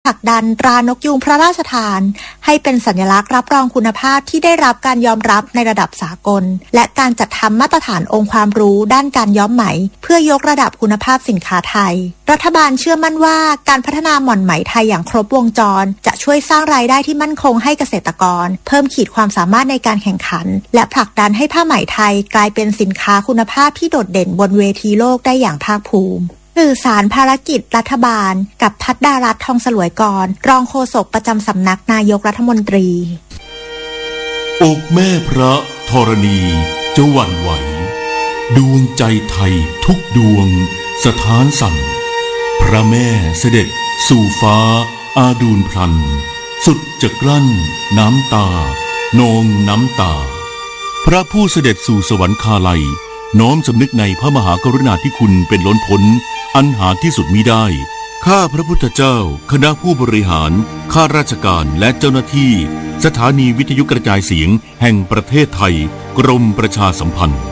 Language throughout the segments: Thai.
ผลักดันตรานกยูงพระราชทานให้เป็นสัญลักษณ์รับรองคุณภาพที่ได้รับการยอมรับในระดับสากลและการจัดทำมาตรฐานองค์ความรู้ด้านการย้อมไหมเพื่อยกระดับคุณภาพสินค้าไทยรัฐบาลเชื่อมั่นว่าการพัฒนาหม่อนไหมไทยอย่างครบวงจรจะช่วยสร้างรายได้ที่มั่นคงให้เกษตรกรเพิ่มขีดความสามารถในการแข่งขันและผลักดันให้ผ้าไหมไทยกลายเป็นสินค้าคุณภาพที่โดดเด่นบนเวทีโลกได้อย่างภาคภูมิสื่อสารภารกิจรัฐบาลกับภัทรดารัตน์ ทองสลวยกรรองโฆษกประจำสำนักนายกรัฐมนตรีอกแม่พระธรณีจะหวั่นไหวดวงใจไทยทุกดวงสถานสั่นพระแม่เสด็จสู่ฟ้าอาดูลพลันสุดจะกลั้นน้ำตานองน้ำตาพระผู้เสด็จสู่สวรรคาลัยน้อมสำนึกในพระมหากรุณาธิคุณเป็นล้นพ้นอันหาที่สุดมิได้ข้าพระพุทธเจ้าคณะผู้บริหารข้าราชการและเจ้าหน้าที่สถานีวิทยุกระจายเสียงแห่งประเทศไทยกรมประชาสัมพันธ์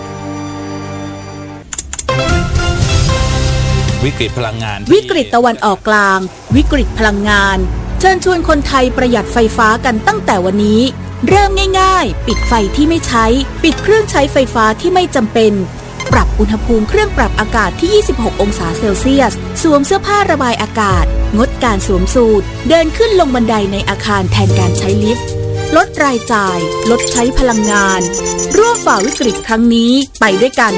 วิกฤตพลังงานวิกฤตตะวันออกกลางวิกฤตพลังงานเชิญชวนคนไทยประหยัดไฟฟ้ากันตั้งแต่วันนี้เริ่มง่ายๆปิดไฟที่ไม่ใช้ปิดเครื่องใช้ไฟฟ้าที่ไม่จำเป็นปรับอุณหภูมิเครื่องปรับอากาศที่26องศาเซลเซียสสวมเสื้อผ้าระบายอากาศงดการสวมสูทเดินขึ้นลงบันไดในอาคารแทนการใช้ลิฟต์ลดรายจ่ายลดใช้พลังงานร่วมฝ่าวิกฤตครั้งนี้ไปด้วยกัน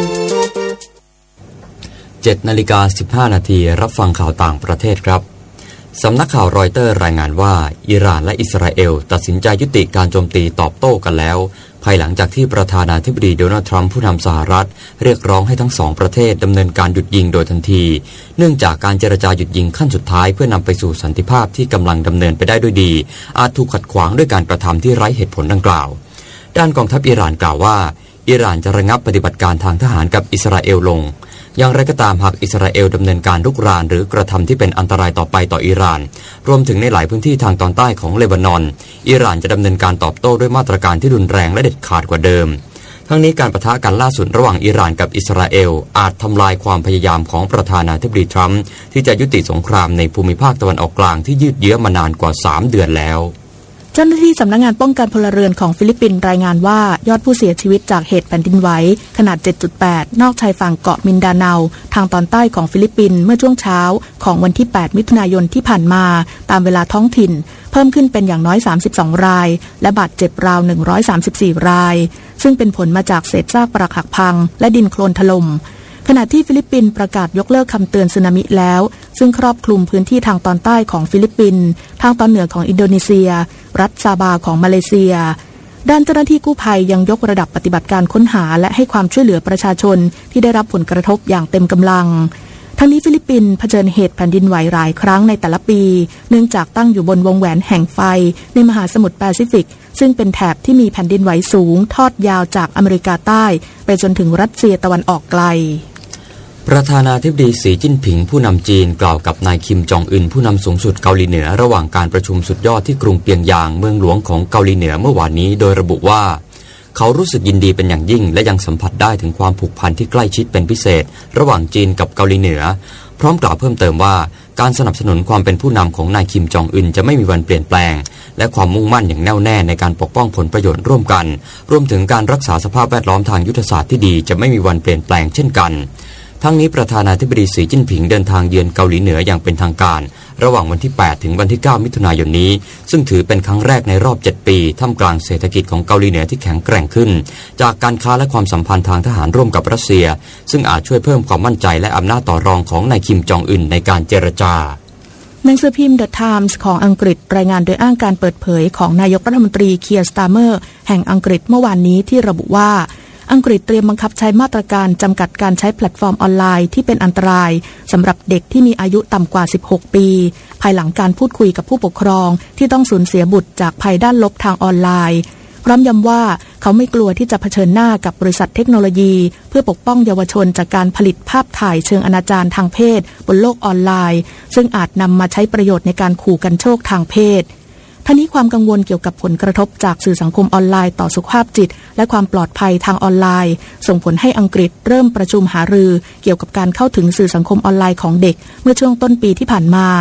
7:15 นาทีรับฟังข่าวต่างประเทศครับสำนักข่าวรอยเตอร์รายงานว่าอิหร่านและอิสราเอลตัดสินใจยุติการโจมตีตอบโต้กันแล้วภายหลังจากที่ประธานาธิบดีโดนัลด์ทรัมป์ผู้นำสหรัฐเรียกร้องให้ทั้งสองประเทศดำเนินการหยุดยิงโดยทันทีเนื่องจากการเจรจาหยุดยิงขั้นสุดท้ายเพื่อนำไปสู่สันติภาพที่กำลังดำเนินไปได้ด้วยดีอาจถูกขัดขวางด้วยการกระทำที่ไร้เหตุผลดังกล่าวด้านกองทัพอิหร่านกล่าวว่าอิหร่านจะระงับปฏิบัติการทางทหารกับอิสราเอลลงอย่างไรก็ตามหากอิสราเอลดำเนินการรุกรานหรือกระทำที่เป็นอันตรายต่อไปต่ออิหร่านรวมถึงในหลายพื้นที่ทางตอนใต้ของเลบานอนอิหร่านจะดำเนินการตอบโต้ด้วยมาตรการที่รุนแรงและเด็ดขาดกว่าเดิมทั้งนี้การปะทะกันล่าสุดระหว่างอิหร่านกับอิสราเอลอาจทำลายความพยายามของประธานาธิบดีทรัมป์ที่จะยุติสงครามในภูมิภาคตะวันออกกลางที่ยืดเยื้อมานานกว่า3 เดือนแล้วเจ้าหน้าที่สำนักงานป้องกันพลเรือนของฟิลิปปินส์รายงานว่ายอดผู้เสียชีวิตจากเหตุแผ่นดินไหวขนาด 7.8 นอกชายฝั่งเกาะมินดาเนาทางตอนใต้ของฟิลิปปินส์เมื่อช่วงเช้าของวันที่ 8 มิถุนายนที่ผ่านมาตามเวลาท้องถิ่นเพิ่มขึ้นเป็นอย่างน้อย32 รายและบาดเจ็บราว134 รายซึ่งเป็นผลมาจากเศษซากปรักหักพังและดินโคลนถล่มขณะที่ฟิลิปปินส์ประกาศยกเลิกคำเตือนสึนามิแล้วซึ่งครอบคลุมพื้นที่ทางตอนใต้ของฟิลิปปินส์ทางตอนเหนือของอินโดนีเซียรัฐซาบาของมาเลเซียด้านเจ้าหน้าที่กู้ภัยยังยกระดับปฏิบัติการค้นหาและให้ความช่วยเหลือประชาชนที่ได้รับผลกระทบอย่างเต็มกำลังทั้งนี้ฟิลิปปินส์เผชิญเหตุแผ่นดินไหวหลายครั้งในแต่ละปีเนื่องจากตั้งอยู่บนวงแหวนแห่งไฟในมหาสมุทรแปซิฟิกซึ่งเป็นแถบที่มีแผ่นดินไหวสูงทอดยาวจากอเมริกาใต้ไปจนถึงรัสเซียตะวันออกไกลประธานาธิบดีสีจิ้นผิงผู้นำจีนกล่าวกับนายคิมจองอึนผู้นำสูงสุดเกาหลีเหนือระหว่างการประชุมสุดยอดที่กรุงเปียงยางเมืองหลวงของเกาหลีเหนือเมื่อวานนี้โดยระบุว่าเขารู้สึกยินดีเป็นอย่างยิ่งและยังสัมผัสได้ถึงความผูกพันที่ใกล้ชิดเป็นพิเศษระหว่างจีนกับเกาหลีเหนือพร้อมกล่าวเพิ่มเติมว่าการสนับสนุนความเป็นผู้นำของนายคิมจองอึนจะไม่มีวันเปลี่ยนแปลงและความมุ่งมั่นอย่างแน่วแน่ในการปกป้องผลประโยชน์ร่วมกันรวมถึงการรักษาสภาพแวดล้อมทางยุทธศาสตร์ที่ดีจะไม่มีวันเปลี่ยนแปลงเช่นกันทั้งนี้ประธานาธิบดีสีจิ้นผิงเดินทางเยือนเกาหลีเหนืออย่างเป็นทางการระหว่างวันที่ 8 ถึงวันที่ 9 มิถุนายนนี้ซึ่งถือเป็นครั้งแรกในรอบ 7 ปีท่ามกลางเศรษฐกิจของเกาหลีเหนือที่แข็งแกร่งขึ้นจากการค้าและความสัมพันธ์ทางทหารร่วมกับรัสเซียซึ่งอาจช่วยเพิ่มความมั่นใจและอำนาจต่อรองของนายคิมจองอึนในการเจรจาหนังสือพิมพ์ The Times ของอังกฤษรายงานโดยอ้างการเปิดเผยของนายกรัฐมนตรีเคียร์ สตาร์เมอร์แห่งอังกฤษเมื่อวานนี้ที่ระบุว่าอังกฤษเตรียมบังคับใช้มาตรการจำกัดการใช้แพลตฟอร์มออนไลน์ที่เป็นอันตรายสำหรับเด็กที่มีอายุต่ำกว่า16 ปีภายหลังการพูดคุยกับผู้ปกครองที่ต้องสูญเสียบุตรจากภัยด้านลบทางออนไลน์พร้อมย้ำว่าเขาไม่กลัวที่จะเผชิญหน้ากับบริษัทเทคโนโลยีเพื่อปกป้องเยาวชนจากการผลิตภาพถ่ายเชิงอนาจารทางเพศบนโลกออนไลน์ซึ่งอาจนำมาใช้ประโยชน์ในการขู่กันโชคทางเพศทั้งนี้ความกังวลเกี่ยวกับผลกระทบจากสื่อสังคมออนไลน์ต่อสุขภาพจิตและความปลอดภัยทางออนไลน์ส่งผลให้อังกฤษเริ่มประชุมหารือเกี่ยวกับการเข้าถึงสื่อสังคมออนไลน์ของเด็กเมื่อช่วงต้นปีที่ผ่านมา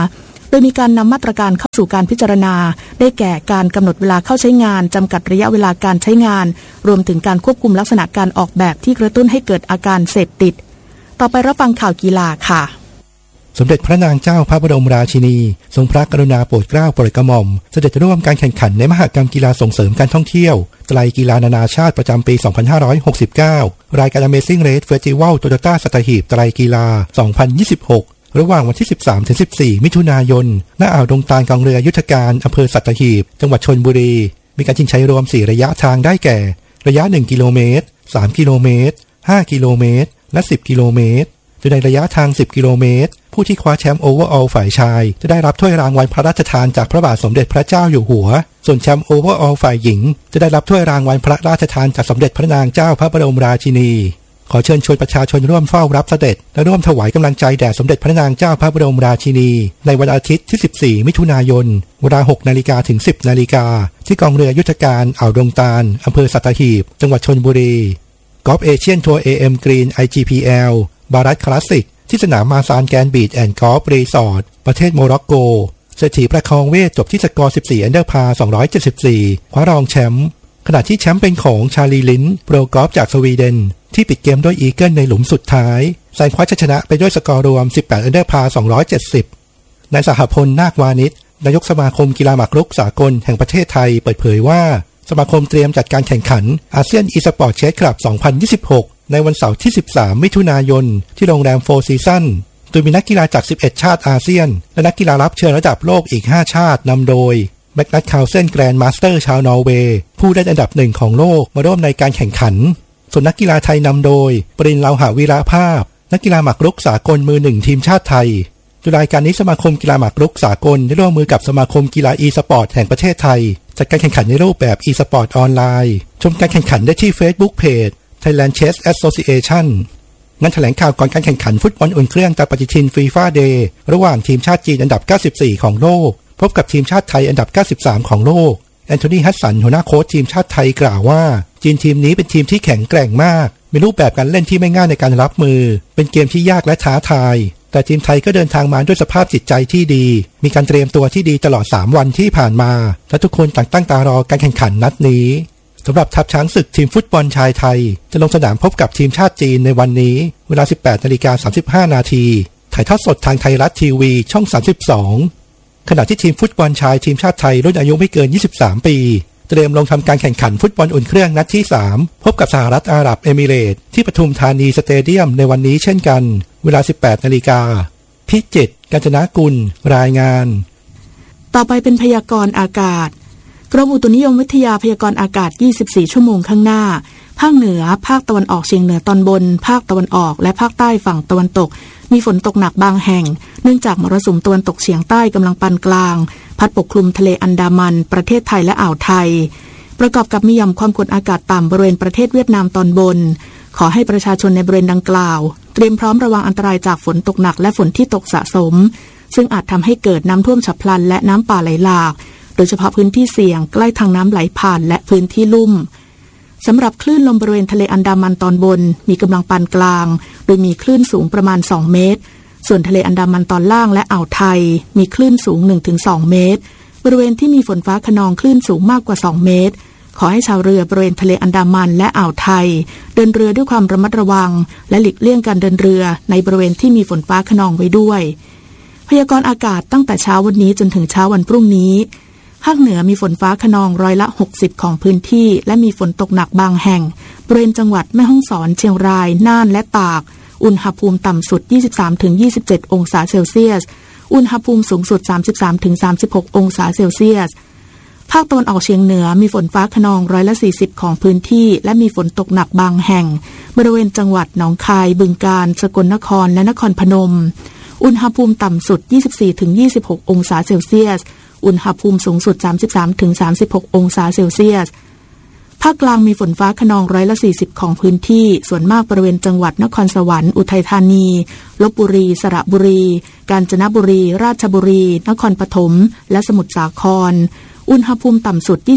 โดยมีการนำมาตรการเข้าสู่การพิจารณาได้แก่การกำหนดเวลาเข้าใช้งานจำกัดระยะเวลาการใช้งานรวมถึงการควบคุมลักษณะการออกแบบที่กระตุ้นให้เกิดอาการเสพติดต่อไปรับฟังข่าวกีฬาค่ะสมเด็จพระนางเจ้าพระบรมราชินีทรงพระกรุณาโปรดเกล้าโปรดกระหม่อมเสด็จร่วมการแข่งขันในมหกรรมกีฬาส่งเสริมการท่องเที่ยวไตรกีฬานานาชาติประจำปี 2569 รายการ Amazing Race Festival Toyota สัตหีบไตรกีฬา 2026 ระหว่างวันที่ 13-14 มิถุนายนณอ่าวดงตาลกองเรือยุทธการอำเภอสัตหีบจังหวัดชลบุรีมีการชิงชัยรวม4ระยะทางได้แก่ระยะ1กิโลเมตร3กิโลเมตร5กิโลเมตรและ10กิโลเมตรโดยในระยะทาง10กิโลเมตรผู้ที่คว้าแชมป์โอเวอร์ออลฝ่ายชายจะได้รับถ้วยรางวัลพระราชทานจากพระบาทสมเด็จพระเจ้าอยู่หัวส่วนแชมป์โอเวอร์ออลฝ่ายหญิงจะได้รับถ้วยรางวัลพระราชทานจากสมเด็จพระนางเจ้าพระบรมราชินีขอเชิญชวนประชาชนร่วมเฝ้ารับเสด็จและร่วมถวายกำลังใจแด่สมเด็จพระนางเจ้าพระบรมราชินีในวันอาทิตย์ที่14มิถุนายนเวลา 6 นาฬิกาถึง 10 นาฬิกาที่กองเรือยุทธการอ่าวดงตาลอำเภอสัตหีบจังหวัดชลบุรีกอล์ฟเอเชียนทัวร์ AM Green IGPL บารัตคลาสสิกที่สนามมาซานแกนบีชแอนด์กอล์ฟรีสอร์ทประเทศโมร็อกโกเศรษฐีประคองเวทจบที่สกอร์14อันเดอร์พาร์274คว้ารองแชมป์ขณะที่แชมป์เป็นของชาลีลินโปรกอล์ฟจากสวีเดนที่ปิดเกมด้วยอีเกิลในหลุมสุดท้ายแซงคว้าชัยชนะไปด้วยสกอร์รวม18อันเดอร์พาร์270นายสหพลนาควานิชนายกสมาคมกีฬาหมากรุกสากลแห่งประเทศไทยเปิดเผยว่าสมาคมเตรียมจัดการแข่งขันอาเซียนอีสปอร์ตเชสคลับ2026ในวันเสาร์ที่13มิถุนายนที่โรงแรมโฟร์ซีซั่นโดยมีนักกีฬาจาก11ชาติอาเซียนและนักกีฬารับเชิญระดับโลกอีก5ชาตินำโดยแมกนัสคาร์ลเซนแกรนด์มาสเตอร์ชาวนอร์เวย์ผู้ได้อันดับ1ของโลกมาร่วมในการแข่งขันส่วนนักกีฬาไทยนำโดยปรินทร์ เลาหะวีระภาพนักกีฬาหมากรุกสากลมือ1ทีมชาติไทยโดยรายการนี้สมาคมกีฬาหมากรุกสากลได้ร่วมมือกับสมาคมกีฬาอีสปอร์ตแห่งประเทศไทยจัดการแข่งขันในรูปแบบอีสปอร์ตออนไลน์ชมการแข่งขันได้ที่ Facebook Page Thailand Chess Association งานแถลงข่าวก่อนการแข่งขันฟุตบอลอุ่นเครื่องตามปฏิทินฟีฟ่าเดย์ระหว่างทีมชาติจีนอันดับ94ของโลกพบกับทีมชาติไทยอันดับ93ของโลกแอนโทนีฮัสสันหัวหน้าโค้ชทีมชาติไทยกล่าวว่าจีนทีมนี้เป็นทีมที่แข็งแกร่งมากมีรูปแบบการเล่นที่ไม่ง่ายในการรับมือเป็นเกมที่ยากและท้าทายแต่ทีมไทยก็เดินทางมาด้วยสภาพจิตใจที่ดีมีการเตรียมตัวที่ดีตลอด3วันที่ผ่านมาและทุกคนต่างตั้งตารอการแข่งขันนัดนี้สำหรับทัพช้างศึกทีมฟุตบอลชายไทยจะลงสนามพบกับทีมชาติจีนในวันนี้เวลา 18:35 น.ถ่ายทอดสดทางไทยรัฐทีวีช่อง32ขณะที่ทีมฟุตบอลชายทีมชาติไทยรุ่นอายุไม่เกิน23ปีเตรียมลงทำการแข่งขันฟุตบอลอุ่นเครื่องนัดที่3พบกับสหรัฐอาหรับเอมิเรตส์ที่ปทุมธานีสเตเดียมในวันนี้เช่นกันเวลา 18 นาฬิกาพิจิตร กาญจนกุลรายงานต่อไปเป็นพยากรณ์อากาศกรมอุตุนิยมวิทยาพยากรณ์อากาศ24ชั่วโมงข้างหน้าภาคเหนือภาคตะวันออกเฉียงเหนือตอนบนภาคตะวันออกและภาคใต้ฝั่งตะวันตกมีฝนตกหนักบางแห่งเนื่องจากมรสุมตะวันตกเฉียงใต้กำลังปานกลางพัดปกคลุมทะเลอันดามันประเทศไทยและอ่าวไทยประกอบกับมีหย่อมความกดอากาศต่ำบริเวณประเทศเวียดนามตอนบนขอให้ประชาชนในบริเวณดังกล่าวเตรียมพร้อมระวังอันตรายจากฝนตกหนักและฝนที่ตกสะสมซึ่งอาจทำให้เกิดน้ำท่วมฉับพลันและน้ำป่าไหลหลากโดยเฉพาะพื้นที่เสี่ยงใกล้ทางน้ำไหลผ่านและพื้นที่ลุ่มสำหรับคลื่นลมบริเวณทะเลอันดามันตอนบนมีกำลังปานกลางโดยมีคลื่นสูงประมาณ2เมตรส่วนทะเลอันดามันตอนล่างและอ่าวไทยมีคลื่นสูง 1-2 เมตรบริเวณที่มีฝนฟ้าคะนองคลื่นสูงมากกว่า2เมตรขอให้ชาวเรือบริเวณทะเลอันดามันและอ่าวไทยเดินเรือด้วยความระมัดระวังและหลีกเลี่ยงการเดินเรือในบริเวณที่มีฝนฟ้าคะนองไว้ด้วยพยากรณ์อากาศตั้งแต่เช้าวันนี้จนถึงเช้าวันพรุ่งนี้ภาคเหนือมีฝนฟ้าคะนอง60%ของพื้นที่และมีฝนตกหนักบางแห่งบริเวณจังหวัดแม่ฮ่องสอนเชียงรายน่านและตากอุณหภูมิต่ำสุด 23-27 องศาเซลเซียสอุณหภูมิสูงสุด 33-36 องศาเซลเซียสภาคตะวันออกเฉียงเหนือมีฝนฟ้าคะนอง40%ของพื้นที่และมีฝนตกหนักบางแห่งบริเวณจังหวัดหนองคายบึงกาฬสกลนครและนครพนมอุณหภูมิต่ำสุด 24-26 องศาเซลเซียสอุณหภูมิสูงสุด 33-36 องศาเซลเซียสภาคกลางมีฝนฟ้าคะนอง40%ของพื้นที่ส่วนมากบริเวณจังหวัดนครสวรรค์อุทัยธานีลพบุรีสระบุรีกาญจนบุรีราชบุรีนครปฐมและสมุทรสาครอุณหภูมิต่ำสุด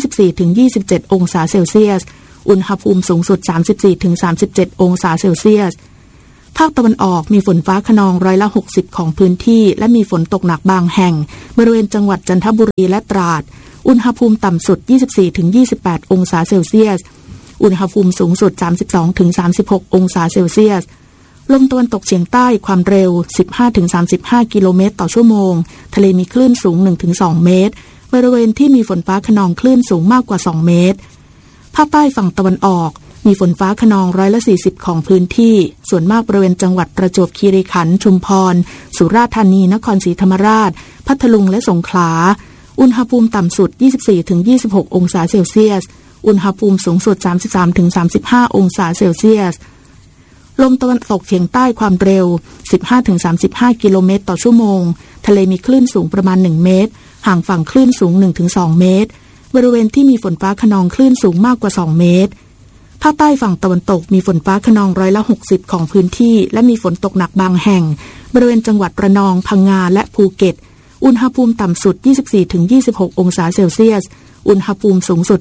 24-27 องศาเซลเซียสอุณหภูมิสูงสุด 34-37 องศาเซลเซียสภาคตะวันออกมีฝนฟ้าคะนอง60%ของพื้นที่และมีฝนตกหนักบางแห่งบริเวณจังหวัดจันทบุรีและตราดอุณหภูมิต่ำสุด 24-28 องศาเซลเซียสอุณหภูมิสูงสุด 32-36 องศาเซลเซียสลมตะวันตกเฉียงใต้ความเร็ว 15-35 กิโลเมตรต่อชั่วโมงทะเลมีคลื่นสูง 1-2 เมตรบริเวณที่มีฝนฟ้าคะนองคลื่นสูงมากกว่า2เมตรภาคใต้ฝั่งตะวันออกมีฝนฟ้าคะนอง40%ของพื้นที่ส่วนมากบริเวณจังหวัดประจวบคีรีขันธ์ชุมพรสุราษฎร์ธานีนครศรีธรรมราชพัทลุงและสงขลาอุณหภูมิต่ำสุด 24-26 องศาเซลเซียสอุณหภูมิสูงสุด 33-35 องศาเซลเซียสลมตะวันตกเฉียงใต้ความเร็ว 15-35 กิโลเมตรต่อชั่วโมงทะเลมีคลื่นสูงประมาณ1เมตรห่างฝั่งคลื่นสูง 1-2 เมตรบริเวณที่มีฝนฟ้าคะนองคลื่นสูงมากกว่า2เมตรภาคใต้ฝั่งตะวันตกมีฝนฟ้าคะนอง60%ของพื้นที่และมีฝนตกหนักบางแห่งบริเวณจังหวัดระนองพังงาและภูเก็ตอุณหภูมิต่ำสุด 24-26 องศาเซลเซียสอุณหภูมิสูงสุด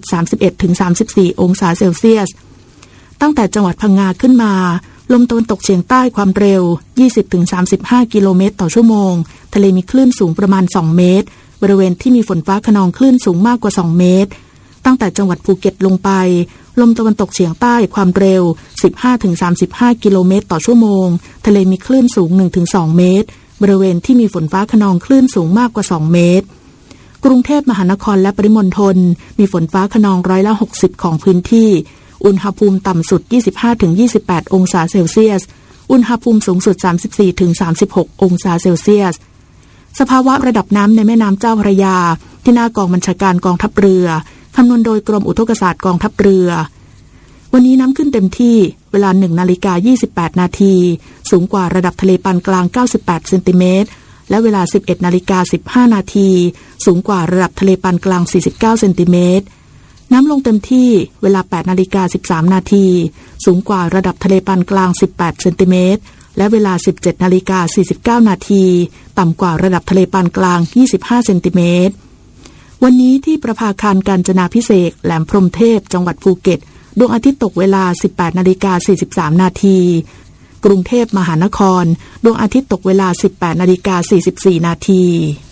31-34 องศาเซลเซียสตั้งแต่จังหวัดพังงาขึ้นมาลมตะวันตกเฉียงใต้ความเร็ว 20-35 กิโลเมตรต่อชั่วโมงทะเลมีคลื่นสูงประมาณ2เมตรบริเวณที่มีฝนฟ้าคะนองคลื่นสูงมากกว่า2เมตรตั้งแต่จังหวัดภูเก็ตลงไปลมตะวันตกเฉียงใต้ความเร็ว 15-35 กิโลเมตรต่อชั่วโมงทะเลมีคลื่นสูง 1-2 เมตรบริเวณที่มีฝนฟ้าคะนองคลื่นสูงมากกว่า2เมตรกรุงเทพมหานครและปริมณฑลมีฝนฟ้าคะนอง60%ของพื้นที่อุณหภูมิต่ำสุด 25-28 องศาเซลเซียสอุณหภูมิสูงสุด 34-36 องศาเซลเซียสสภาวะระดับน้ำในแม่น้ำเจ้าพระยาที่หน้ากองบัญชาการกองทัพเรือคำนวณโดยกรมอุทกศาสตร์กองทัพเรือวันนี้น้ำขึ้นเต็มที่เวลา 1:28 นาทีสูงกว่าระดับทะเลปานกลาง98เซนติเมตรและเวลา 11:15 นาทีสูงกว่าระดับทะเลปานกลาง49เซนติเมตรน้ำลงเต็มที่เวลา 8:13 นาทีสูงกว่าระดับทะเลปานกลาง18เซนติเมตรและเวลา 17:49 นาทีต่ำกว่าระดับทะเลปานกลาง25เซนติเมตรวันนี้ที่ประภาคารกาญจนาภิเษกแหลมพรหมเทพจังหวัดภูเก็ตดวงอาทิตย์ตกเวลา 18:43 นาทีกรุงเทพมหานครดวงอาทิตย์ตกเวลา 18:44 นาที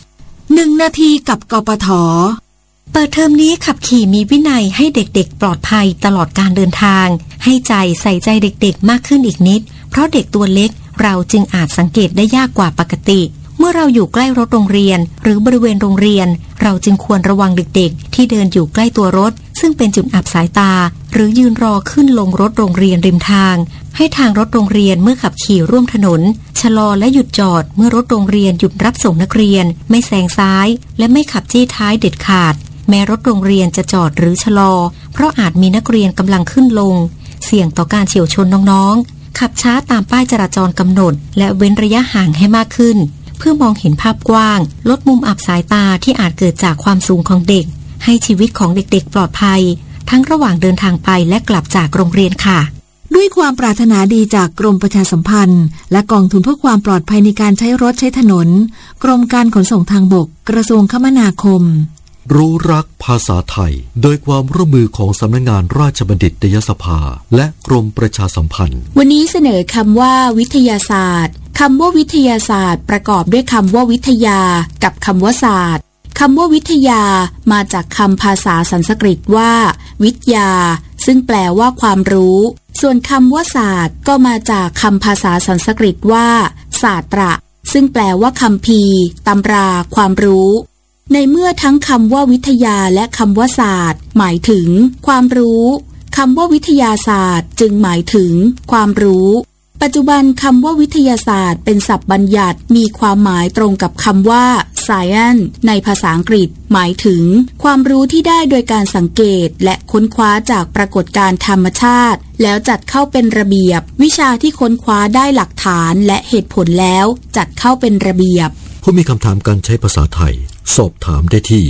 1 นาทีกับกปท.เปิดเทอมนี้ขับขี่มีวินัยให้เด็กๆปลอดภัยตลอดการเดินทางให้ใจใส่ใจเด็กๆมากขึ้นอีกนิดเพราะเด็กตัวเล็กเราจึงอาจสังเกตได้ยากกว่าปกติเมื่อเราอยู่ใกล้รถโรงเรียนหรือบริเวณโรงเรียนเราจึงควรระวังเด็กๆที่เดินอยู่ใกล้ตัวรถซึ่งเป็นจุดอับสายตาหรือยืนรอขึ้นลงรถโรงเรียนริมทางให้ทางรถโรงเรียนเมื่อขับขี่ร่วมถนนชะลอและหยุดจอดเมื่อรถโรงเรียนหยุดรับส่งนักเรียนไม่แซงซ้ายและไม่ขับจี้ท้ายเด็ดขาดแม้รถโรงเรียนจะจอดหรือชะลอเพราะอาจมีนักเรียนกำลังขึ้นลงเสี่ยงต่อการเฉี่ยวชนน้องๆขับช้าตามป้ายจราจรกำหนดและเว้นระยะห่างให้มากขึ้นเพื่อมองเห็นภาพกว้างลดมุมอับสายตาที่อาจเกิดจากความสูงของเด็กให้ชีวิตของเด็กๆปลอดภัยทั้งระหว่างเดินทางไปและกลับจากโรงเรียนค่ะด้วยความปรารถนาดีจากกรมประชาสัมพันธ์และกองทุนเพื่อความปลอดภัยในการใช้รถใช้ถนนกรมการขนส่งทางบกกระทรวงคมนาคมรู้รักภาษาไทยโดยความร่วมมือของสำนักงานราชบัณฑิตยสภาและกรมประชาสัมพันธ์วันนี้เสนอคำว่าวิทยาศาสตร์คำว่าวิทยาศาสตร์ประกอบด้วยคำว่าวิทยากับคำว่าศาสตร์คำว่าวิทยามาจากคำภาษาสันสกฤตว่าวิทยาซึ่งแปลว่าความรู้ส่วนคำว่าศาสตร์ก็มาจากคำภาษาสันสกฤตว่าศาสตระซึ่งแปลว่าคัมภีร์ตำราความรู้ในเมื่อทั้งคำว่าวิทยาและคำว่าศาสตร์หมายถึงความรู้คำว่าวิทยาศาสตร์จึงหมายถึงความรู้ปัจจุบันคำว่าวิทยาศาสตร์เป็นศัพท์บัญญัติมีความหมายตรงกับคำว่า science ในภาษาอังกฤษหมายถึงความรู้ที่ได้โดยการสังเกตและค้นคว้าจากปรากฏการณ์ธรรมชาติแล้วจัดเข้าเป็นระเบียบวิชาที่ค้นคว้าได้หลักฐานและเหตุผลแล้วจัดเข้าเป็นระเบียบผู้มีคำถามการใช้ภาษาไทยสอบถามได้ที่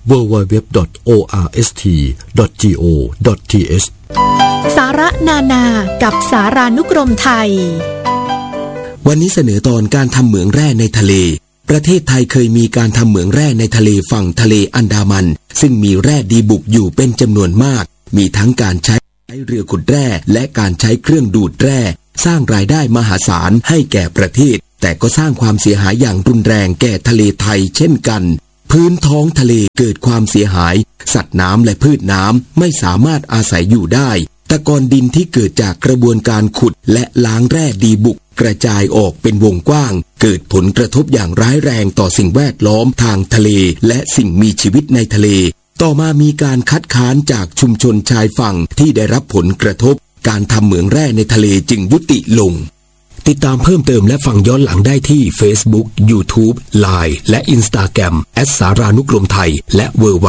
www.orst.go.th สาระนานากับสารานุกรมไทยวันนี้เสนอตอนการทำเหมืองแร่ในทะเลประเทศไทยเคยมีการทำเหมืองแร่ในทะเลฝั่งทะเลอันดามันซึ่งมีแร่ดีบุกอยู่เป็นจำนวนมากมีทั้งการใช้เรือขุดแร่และการใช้เครื่องดูดแร่สร้างรายได้มหาศาลให้แก่ประเทศแต่ก็สร้างความเสียหายอย่างรุนแรงแก่ทะเลไทยเช่นกันพื้นท้องทะเลเกิดความเสียหายสัตว์น้ำและพืชน้ำไม่สามารถอาศัยอยู่ได้ตะกอนดินที่เกิดจากกระบวนการขุดและล้างแร่ดีบุกกระจายออกเป็นวงกว้างเกิดผลกระทบอย่างร้ายแรงต่อสิ่งแวดล้อมทางทะเลและสิ่งมีชีวิตในทะเลต่อมามีการคัดค้านจากชุมชนชายฝั่งที่ได้รับผลกระทบการทำเหมืองแร่ในทะเลจึงยุติลงติดตามเพิ่มเติมและฟังย้อนหลังได้ที่ Facebook, YouTube, Line และ Instagram @saranukromthai และ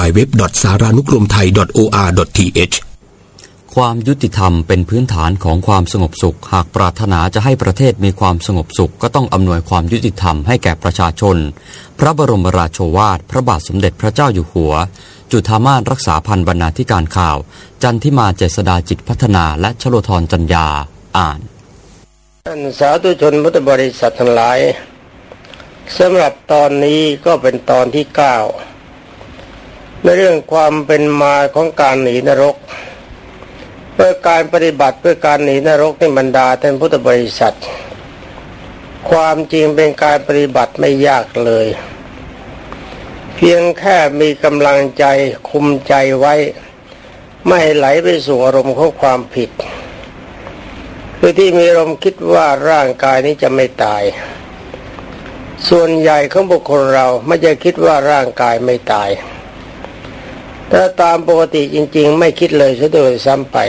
www.saranukromthai.or.th ความยุติธรรมเป็นพื้นฐานของความสงบสุขหากปรารถนาจะให้ประเทศมีความสงบสุขก็ต้องอำนวยความยุติธรรมให้แก่ประชาชนพระบรมราโชวาทพระบาทสมเด็จพระเจ้าอยู่หัวจุฑามาสรักษาพันธ์บรรณาธิการข่าวจันทิมาเจษฎาจิตพัฒนาและชโลธรจัญญาอ่านสาธุชนพุทธบริษัททั้งหลายสำหรับตอนนี้ก็เป็นตอนที่9ในเรื่องความเป็นมาของการหนีนรกเพื่อการปฏิบัติเพื่อการหนีนรกในบรรดาท่านพุทธบริษัทความจริงเป็นการปฏิบัติไม่ยากเลยเพียงแค่มีกำลังใจคุมใจไว้ไม่ให้ไหลไปสู่อารมณ์ของความผิดคือที่มีอารมณ์คิดว่าร่างกายนี้จะไม่ตายส่วนใหญ่ของบุคคลเราไม่จะคิดว่าร่างกายไม่ตายแต่ตามปกติจริงๆไม่คิดเลยซะโดยซ้ำไป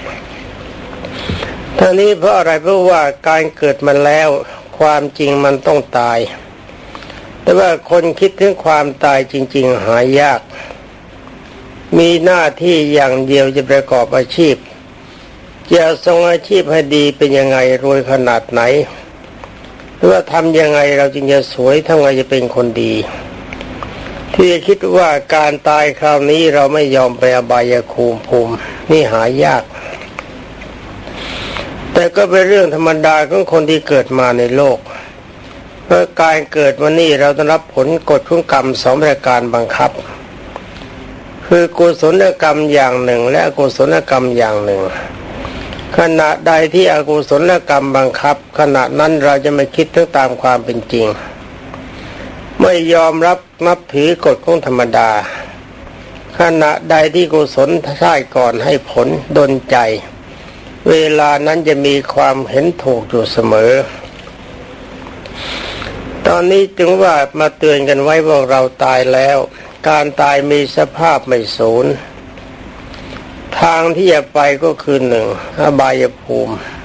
ทั้งนี้เพราะอะไรเพราะว่าการเกิดมาแล้วความจริงมันต้องตายแต่ว่าคนคิดถึงความตายจริงๆหายากมีหน้าที่อย่างเดียวจะประกอบอาชีพจะทรงอาชีพให้ดีเป็นยังไงรวยขนาดไหนหรือว่าทำยังไงเราจึงจะสวยทำไงจะเป็นคนดีที่จะคิดว่าการตายคราวนี้เราไม่ยอมไปอบายภูมินี่หายากแต่ก็เป็นเรื่องธรรมดาของคนที่เกิดมาในโลกเพราะการเกิดมานี่เราต้องรับผลกฎของกรรม2ประการบังคับคือกุศลกรรมอย่างหนึ่งและอกุศลกรรมอย่างหนึ่งขณะใดที่อกุศลกรรมบังคับขณะนั้นเราจะไม่คิดถึงตามความเป็นจริงไม่ยอมรับนับถือกฎของธรรมดาขณะใดที่กุศลท่ายก่อนให้ผลดลใจเวลานั้นจะมีความเห็นถูกอยู่เสมอตอนนี้จึงว่ามาเตือนกันไว้ว่าเราตายแล้วการตายมีสภาพไม่สูญทางที่จะไปก็คือ1อบายภูมิ